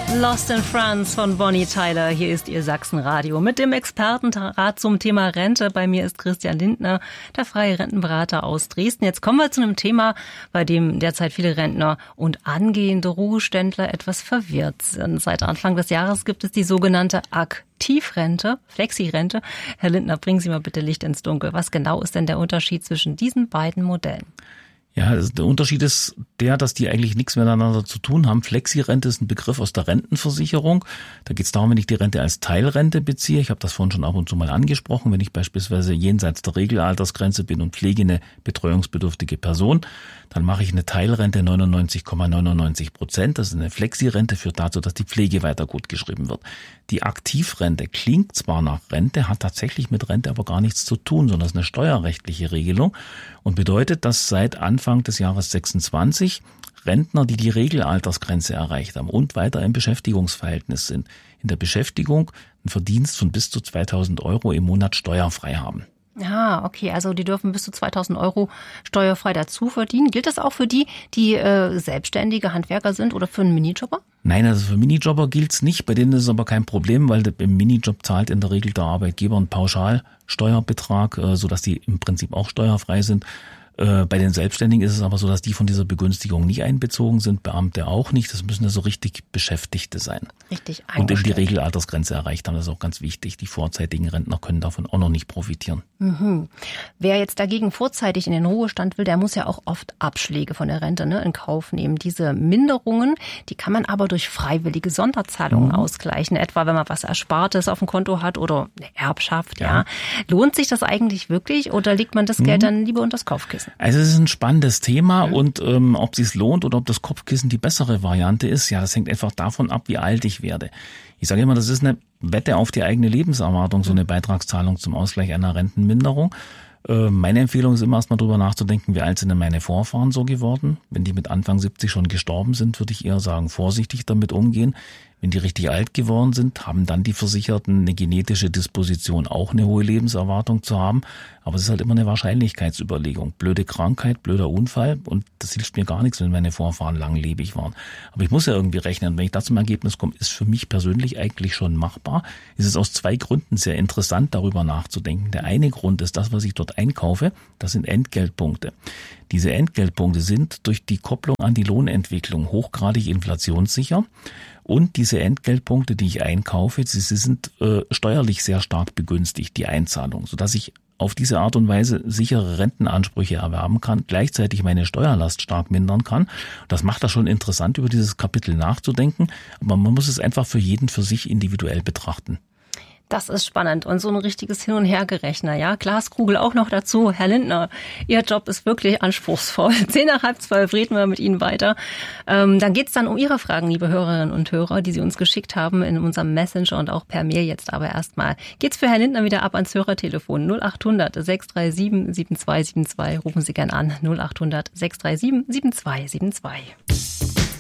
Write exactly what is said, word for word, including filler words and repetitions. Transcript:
Lost in France von Bonnie Tyler. Hier ist Ihr Sachsenradio mit dem Expertenrat zum Thema Rente. Bei mir ist Christian Lindner, der freie Rentenberater aus Dresden. Jetzt kommen wir zu einem Thema, bei dem derzeit viele Rentner und angehende Ruheständler etwas verwirrt sind. Seit Anfang des Jahres gibt es die sogenannte Aktivrente, Flexirente. Herr Lindner, bringen Sie mal bitte Licht ins Dunkel. Was genau ist denn der Unterschied zwischen diesen beiden Modellen? Ja, der Unterschied ist der, dass die eigentlich nichts miteinander zu tun haben. Flexirente ist ein Begriff aus der Rentenversicherung. Da geht es darum, wenn ich die Rente als Teilrente beziehe. Ich habe das vorhin schon ab und zu mal angesprochen. Wenn ich beispielsweise jenseits der Regelaltersgrenze bin und pflege eine betreuungsbedürftige Person, dann mache ich eine Teilrente neunundneunzig Komma neunundneunzig Prozent. Das ist eine Flexirente, führt dazu, dass die Pflege weiter gut geschrieben wird. Die Aktivrente klingt zwar nach Rente, hat tatsächlich mit Rente aber gar nichts zu tun, sondern ist eine steuerrechtliche Regelung und bedeutet, dass seit Anfang des Jahres sechsundzwanzig Rentner, die die Regelaltersgrenze erreicht haben und weiter im Beschäftigungsverhältnis sind, in der Beschäftigung einen Verdienst von bis zu zweitausend Euro im Monat steuerfrei haben. Ah, okay, also die dürfen bis zu zweitausend Euro steuerfrei dazu verdienen. Gilt das auch für die, die äh, selbstständige Handwerker sind oder für einen Minijobber? Nein, also für Minijobber gilt's nicht. Bei denen ist es aber kein Problem, weil im Minijob zahlt in der Regel der Arbeitgeber einen Pauschalsteuerbetrag, äh, sodass die im Prinzip auch steuerfrei sind. Bei den Selbstständigen ist es aber so, dass die von dieser Begünstigung nicht einbezogen sind, Beamte auch nicht. Das müssen ja so richtig Beschäftigte sein. Richtig eingestellt. Und eben die Regelaltersgrenze erreicht haben, das ist auch ganz wichtig. Die vorzeitigen Rentner können davon auch noch nicht profitieren. Mhm. Wer jetzt dagegen vorzeitig in den Ruhestand will, der muss ja auch oft Abschläge von der Rente ne, in Kauf nehmen. Diese Minderungen, die kann man aber durch freiwillige Sonderzahlungen mhm. ausgleichen. Etwa wenn man was Erspartes auf dem Konto hat oder eine Erbschaft. Ja. ja. Lohnt sich das eigentlich wirklich oder legt man das Geld mhm. dann lieber unter das Kopfkissen? Also es ist ein spannendes Thema mhm. und ähm, ob es sich lohnt oder ob das Kopfkissen die bessere Variante ist, ja, das hängt einfach davon ab, wie alt ich werde. Ich sage immer, das ist eine Wette auf die eigene Lebenserwartung, so eine Beitragszahlung zum Ausgleich einer Rentenminderung. Äh, meine Empfehlung ist immer erstmal drüber nachzudenken, wie alt sind denn meine Vorfahren so geworden? Wenn die mit Anfang siebzig schon gestorben sind, würde ich eher sagen, vorsichtig damit umgehen. Wenn die richtig alt geworden sind, haben dann die Versicherten eine genetische Disposition, auch eine hohe Lebenserwartung zu haben. Aber es ist halt immer eine Wahrscheinlichkeitsüberlegung. Blöde Krankheit, blöder Unfall und das hilft mir gar nichts, wenn meine Vorfahren langlebig waren. Aber ich muss ja irgendwie rechnen. Wenn ich da zum Ergebnis komme, ist für mich persönlich eigentlich schon machbar. Es ist aus zwei Gründen sehr interessant, darüber nachzudenken. Der eine Grund ist das, was ich dort einkaufe, das sind Entgeltpunkte. Diese Entgeltpunkte sind durch die Kopplung an die Lohnentwicklung hochgradig inflationssicher. Und diese Entgeltpunkte, die ich einkaufe, sie, sie sind äh, steuerlich sehr stark begünstigt, die Einzahlung, sodass ich auf diese Art und Weise sichere Rentenansprüche erwerben kann, gleichzeitig meine Steuerlast stark mindern kann. Das macht das schon interessant, über dieses Kapitel nachzudenken, aber man muss es einfach für jeden für sich individuell betrachten. Das ist spannend und so ein richtiges Hin- und Hergerechner, ja. Glaskugel auch noch dazu. Herr Lindner, Ihr Job ist wirklich anspruchsvoll. Zehn nach halb zwölf reden wir mit Ihnen weiter. Ähm, dann geht's dann um Ihre Fragen, liebe Hörerinnen und Hörer, die Sie uns geschickt haben in unserem Messenger und auch per Mail jetzt. Aber erstmal geht's für Herrn Lindner wieder ab ans Hörertelefon. null acht hundert sechs drei sieben sieben zwei sieben zwei. Rufen Sie gern an. null acht hundert sechs drei sieben sieben zwei sieben zwei.